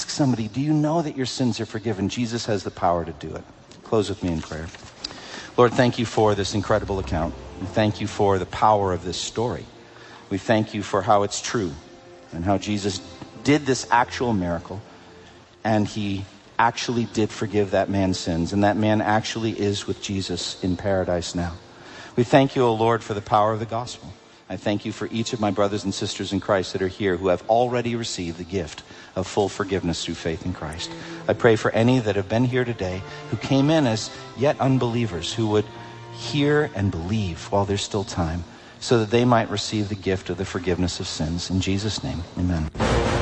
Ask somebody, do you know that your sins are forgiven? Jesus has the power to do it. Close with me in prayer. Lord, thank you for this incredible account. We thank you for the power of this story. We thank you for how it's true and how Jesus did this actual miracle, and he actually did forgive that man's sins, and that man actually is with Jesus in paradise now. We thank you, O Lord, for the power of the gospel. I thank you for each of my brothers and sisters in Christ that are here who have already received the gift of full forgiveness through faith in Christ. I pray for any that have been here today who came in as yet unbelievers, who would hear and believe while there's still time, so that they might receive the gift of the forgiveness of sins. In Jesus' name, amen.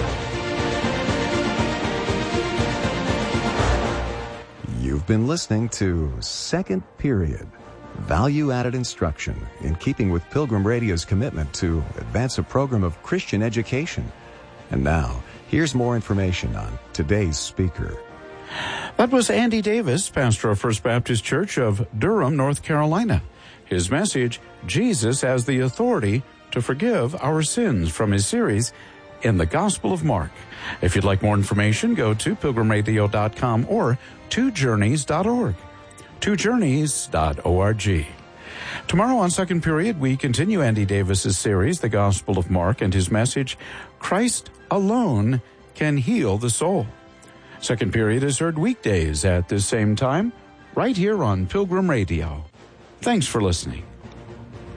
You've been listening to Second Period, value-added instruction in keeping with Pilgrim Radio's commitment to advance a program of Christian education. And now, here's more information on today's speaker. That was Andy Davis, pastor of First Baptist Church of Durham, North Carolina. His message, Jesus as the Authority to Forgive Our Sins, from his series, In the Gospel of Mark. If you'd like more information, go to pilgrimradio.com or twojourneys.org. twojourneys.org. Tomorrow on Second Period, we continue Andy Davis's series, The Gospel of Mark, and his message, Christ Alone Can Heal the Soul. Second Period is heard weekdays at this same time, right here on Pilgrim Radio. Thanks for listening.